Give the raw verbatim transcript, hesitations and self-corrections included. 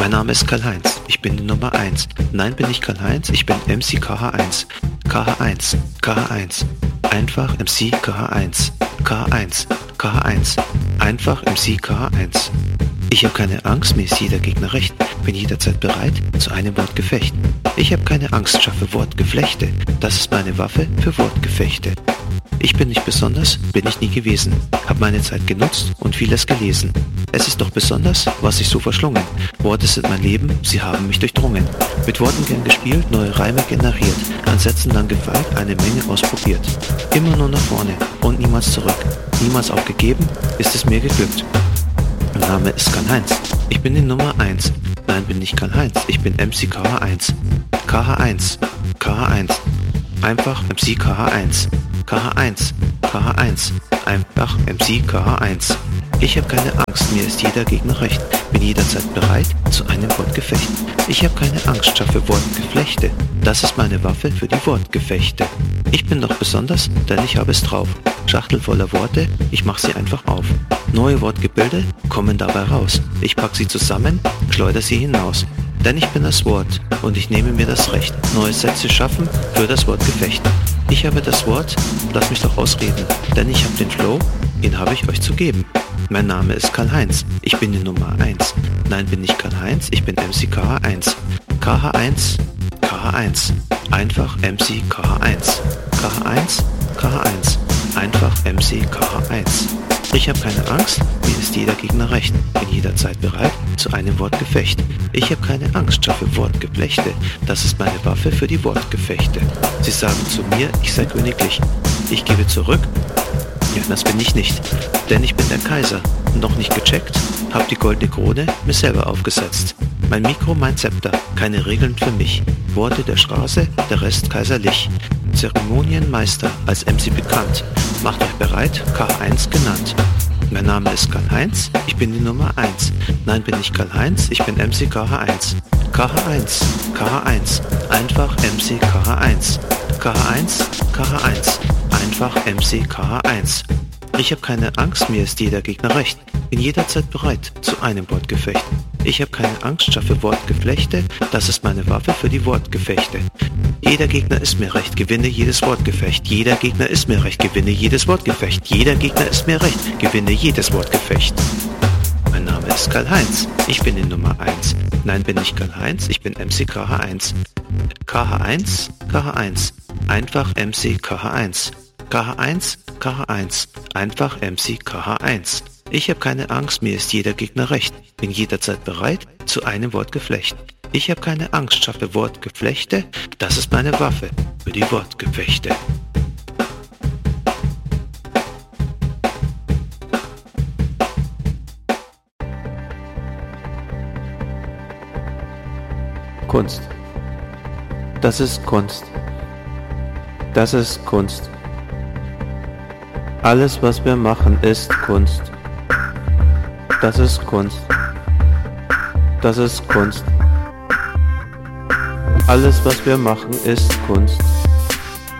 Mein Name ist Karl-Heinz, ich bin die Nummer eins. Nein, bin ich Karl-Heinz, ich bin M C K H eins. K H eins, K H eins, einfach M C K H eins. K H eins, K H eins, einfach M C K H eins. Ich habe keine Angst, mir ist jeder Gegner recht, bin jederzeit bereit zu einem Wortgefecht. Ich habe keine Angst, schaffe Wortgeflechte, das ist meine Waffe für Wortgefechte. Ich bin nicht besonders, bin ich nie gewesen, hab meine Zeit genutzt und vieles gelesen. Es ist doch besonders, was ich so verschlungen. Worte sind mein Leben, sie haben mich durchdrungen. Mit Worten gern gespielt, neue Reime generiert, an Sätzen lang gefeilt, eine Menge ausprobiert. Immer nur nach vorne und niemals zurück, niemals aufgegeben, ist es mir geglückt. Mein Name ist Karl-Heinz, ich bin die Nummer eins. Nein, bin nicht Karl-Heinz, ich bin M C K H eins. K H eins, K H eins, einfach M C K H eins. K H eins, K H eins, einfach M C K H eins. Ich habe keine Angst, mir ist jeder Gegner recht, bin jederzeit bereit zu einem Wortgefecht. Ich habe keine Angst, schaffe Wortgeflechte, das ist meine Waffe für die Wortgefechte. Ich bin doch besonders, denn ich habe es drauf. Schachtel voller Worte, ich mach sie einfach auf. Neue Wortgebilde kommen dabei raus. Ich pack sie zusammen, schleuder sie hinaus. Denn ich bin das Wort und ich nehme mir das Recht, neue Sätze schaffen für das Wortgefecht. Ich habe das Wort, lass mich doch ausreden, denn ich habe den Flow, den habe ich euch zu geben. Mein Name ist Karl-Heinz, ich bin die Nummer eins. Nein, bin nicht Karl-Heinz, ich bin M C K H eins. K H eins, K H eins, einfach M C K H eins. K H eins, K H eins, einfach M C K H eins. Ich habe keine Angst, mir ist jeder Gegner recht, bin jederzeit bereit zu einem Wortgefecht. Ich habe keine Angst, schaffe Wortgeflechte, das ist meine Waffe für die Wortgefechte. Sie sagen zu mir, ich sei königlich, ich gebe zurück, ja, das bin ich nicht, denn ich bin der Kaiser, noch nicht gecheckt, hab die goldene Krone mir selber aufgesetzt. Mein Mikro, mein Zepter, keine Regeln für mich, Worte der Straße, der Rest kaiserlich. Zeremonienmeister, als M C bekannt, macht euch bereit, K H eins genannt. Mein Name ist Karl-Heinz, ich bin die Nummer eins. Nein, bin nicht Karl-Heinz, ich bin M C K H eins. K H eins, K H eins, einfach M C K H eins. K H eins, K H eins, einfach M C K H eins. Ich habe keine Angst, mir ist jeder Gegner recht, bin jederzeit bereit zu einem Wortgefecht. Ich habe keine Angst, schaffe Wortgeflechte, das ist meine Waffe für die Wortgefechte. Jeder Gegner ist mir recht, gewinne jedes Wortgefecht. Jeder Gegner ist mir recht, gewinne jedes Wortgefecht. Jeder Gegner ist mir recht, gewinne jedes Wortgefecht. Mein Name ist Karl-Heinz, ich bin die Nummer eins. Nein, bin nicht Karl-Heinz, ich bin M C K H eins. K H eins, K H eins, einfach M C K H eins. K H eins, K H eins, einfach M C K H eins. Ich habe keine Angst, mir ist jeder Gegner recht, bin jederzeit bereit zu einem Wortgeflecht. Ich habe keine Angst, schaffe Wortgeflechte, das ist meine Waffe für die Wortgefechte. Kunst. Das ist Kunst. Das ist Kunst. Alles, was wir machen, ist Kunst. Das ist Kunst. Das ist Kunst. Alles, was wir machen, ist Kunst.